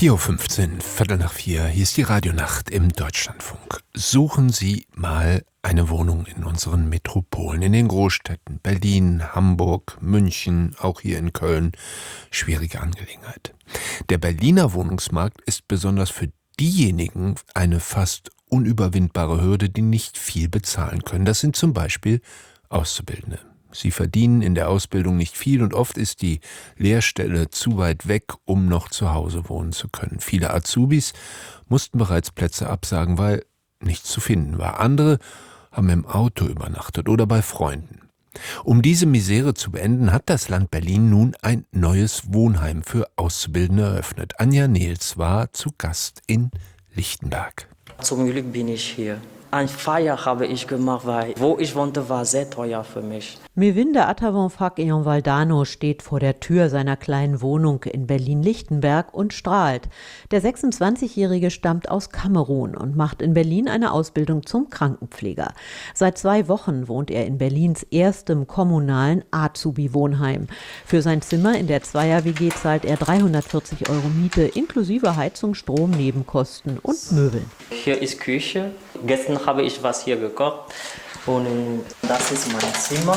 4:15 Uhr, Viertel nach 4, hier ist die Radionacht im Deutschlandfunk. Suchen Sie mal eine Wohnung in unseren Metropolen, in den Großstädten Berlin, Hamburg, München, auch hier in Köln. Schwierige Angelegenheit. Der Berliner Wohnungsmarkt ist besonders für diejenigen eine fast unüberwindbare Hürde, die nicht viel bezahlen können. Das sind zum Beispiel Auszubildende. Sie verdienen in der Ausbildung nicht viel und oft ist die Lehrstelle zu weit weg, um noch zu Hause wohnen zu können. Viele Azubis mussten bereits Plätze absagen, weil nichts zu finden war. Andere haben im Auto übernachtet oder bei Freunden. Um diese Misere zu beenden, hat das Land Berlin nun ein neues Wohnheim für Auszubildende eröffnet. Anja Nehls war zu Gast in Lichtenberg. Zum Glück bin ich hier. Ein Feier habe ich gemacht, weil wo ich wohnte, war sehr teuer für mich. Mewinde Atavon-Fak Eon Valdano steht vor der Tür seiner kleinen Wohnung in Berlin-Lichtenberg und strahlt. Der 26-Jährige stammt aus Kamerun und macht in Berlin eine Ausbildung zum Krankenpfleger. Seit 2 Wochen wohnt er in Berlins erstem kommunalen Azubi-Wohnheim. Für sein Zimmer in der Zweier-WG zahlt er 340 € Miete, inklusive Heizung, Strom, Nebenkosten und Möbeln. Hier ist Küche. Gestern habe ich was hier gekocht. Und das ist mein Zimmer.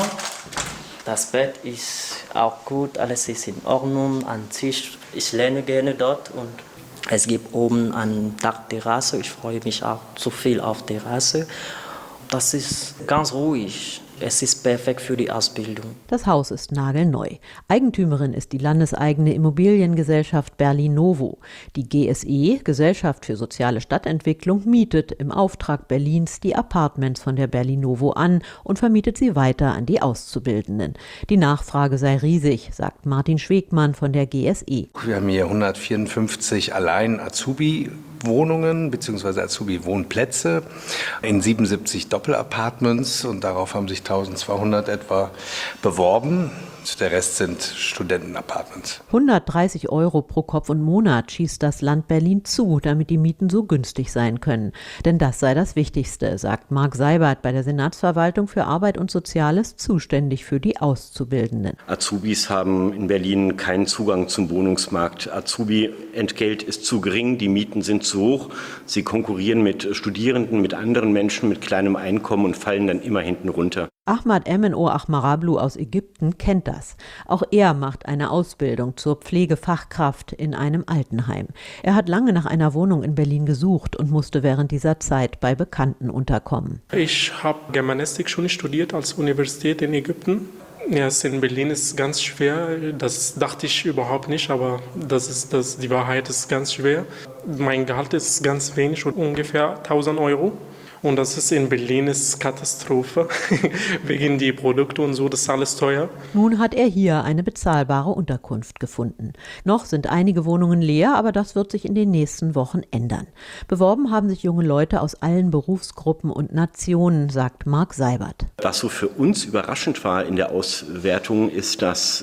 Das Bett ist auch gut, alles ist in Ordnung. An Tisch, ich lerne gerne dort und es gibt oben eine Dachterrasse. Ich freue mich auch zu viel auf Terrasse. Das ist ganz ruhig. Es ist perfekt für die Ausbildung. Das Haus ist nagelneu. Eigentümerin ist die landeseigene Immobiliengesellschaft Berlinovo. Die GSE, Gesellschaft für soziale Stadtentwicklung, mietet im Auftrag Berlins die Apartments von der Berlinovo an und vermietet sie weiter an die Auszubildenden. Die Nachfrage sei riesig, sagt Martin Schwegmann von der GSE. Wir haben hier 154 allein Azubi-Wohnungen bzw. Azubi-Wohnplätze in 77 Doppelapartments und darauf haben sich 1200 etwa beworben. Der Rest sind Studentenapartments. 130 € pro Kopf und Monat schießt das Land Berlin zu, damit die Mieten so günstig sein können. Denn das sei das Wichtigste, sagt Marc Seibert bei der Senatsverwaltung für Arbeit und Soziales, zuständig für die Auszubildenden. Azubis haben in Berlin keinen Zugang zum Wohnungsmarkt. Azubi-Entgelt ist zu gering, die Mieten sind zu hoch. Sie konkurrieren mit Studierenden, mit anderen Menschen mit kleinem Einkommen und fallen dann immer hinten runter. Ahmad Emeno Ahmarablu aus Ägypten kennt das. Auch er macht eine Ausbildung zur Pflegefachkraft in einem Altenheim. Er hat lange nach einer Wohnung in Berlin gesucht und musste während dieser Zeit bei Bekannten unterkommen. Ich habe Germanistik schon studiert als Universität in Ägypten. Ja, in Berlin ist ganz schwer. Das dachte ich überhaupt nicht, aber die Wahrheit ist ganz schwer. Mein Gehalt ist ganz wenig, ungefähr 1.000 €. Und das ist in Berlin ist Katastrophe, wegen die Produkte und so, das ist alles teuer. Nun hat er hier eine bezahlbare Unterkunft gefunden. Noch sind einige Wohnungen leer, aber das wird sich in den nächsten Wochen ändern. Beworben haben sich junge Leute aus allen Berufsgruppen und Nationen, sagt Marc Seibert. Was so für uns überraschend war in der Auswertung, ist, dass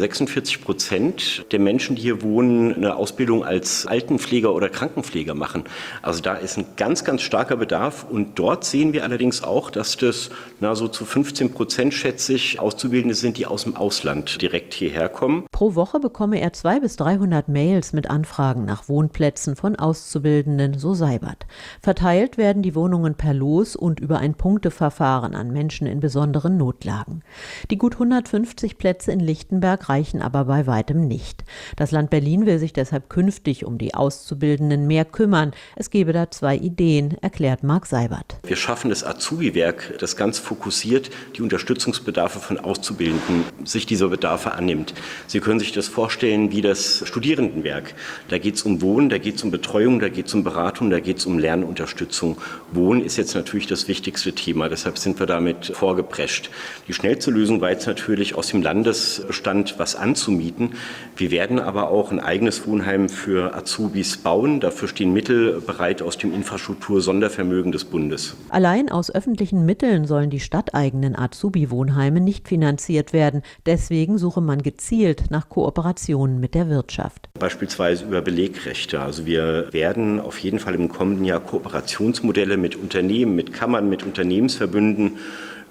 46% der Menschen, die hier wohnen, eine Ausbildung als Altenpfleger oder Krankenpfleger machen. Also da ist ein ganz, ganz starker Bedarf und dort sehen wir allerdings auch, dass das so zu 15%, schätze ich, Auszubildende sind, die aus dem Ausland direkt hierher kommen. Pro Woche bekomme er 200 bis 300 Mails mit Anfragen nach Wohnplätzen von Auszubildenden, so Seibert. Verteilt werden die Wohnungen per Los und über ein Punkteverfahren an Menschen in besonderen Notlagen. Die gut 150 Plätze in Lichtenberg reichen aber bei weitem nicht. Das Land Berlin will sich deshalb künftig um die Auszubildenden mehr kümmern. Es gebe da 2 Ideen, erklärt Marc Seibert. Wir schaffen das Azubi-Werk, das ganz fokussiert die Unterstützungsbedarfe von Auszubildenden, sich dieser Bedarfe annimmt. Sie können sich das vorstellen wie das Studierendenwerk. Da geht es um Wohnen, da geht es um Betreuung, da geht es um Beratung, da geht es um Lernunterstützung. Wohnen ist jetzt natürlich das wichtigste Thema, deshalb sind wir damit vorgeprescht. Die schnellste Lösung war jetzt natürlich aus dem Landesbestand was anzumieten. Wir werden aber auch ein eigenes Wohnheim für Azubis bauen. Dafür stehen Mittel bereit aus dem Infrastruktur-Sondervermögen des Bundes. Allein aus öffentlichen Mitteln sollen die stadteigenen Azubi-Wohnheime nicht finanziert werden. Deswegen suche man gezielt nach Kooperationen mit der Wirtschaft. Beispielsweise über Belegrechte. Also wir werden auf jeden Fall im kommenden Jahr Kooperationsmodelle mit Unternehmen, mit Kammern, mit Unternehmensverbünden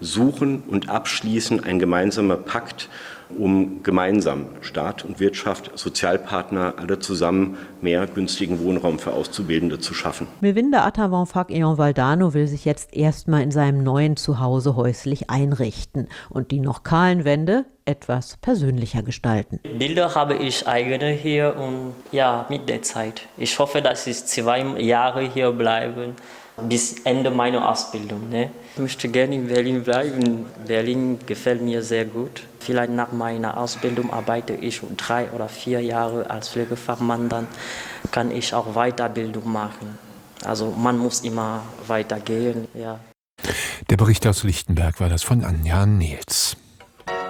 suchen und abschließen ein gemeinsamer Pakt, um gemeinsam Staat und Wirtschaft, Sozialpartner, alle zusammen mehr günstigen Wohnraum für Auszubildende zu schaffen. Mevinda Attawang-Fak-Eon-Valdano will sich jetzt erstmal in seinem neuen Zuhause häuslich einrichten und die noch kahlen Wände etwas persönlicher gestalten. Bilder habe ich eigene hier und ja, mit der Zeit. Ich hoffe, dass ich 2 Jahre hier bleibe, bis Ende meiner Ausbildung. Ne? Ich möchte gerne in Berlin bleiben. Berlin gefällt mir sehr gut. Vielleicht nach meiner Ausbildung arbeite ich 3 oder 4 Jahre als Pflegefachmann, dann kann ich auch Weiterbildung machen. Also man muss immer weitergehen. Ja. Der Bericht aus Lichtenberg war das von Anja Nehls.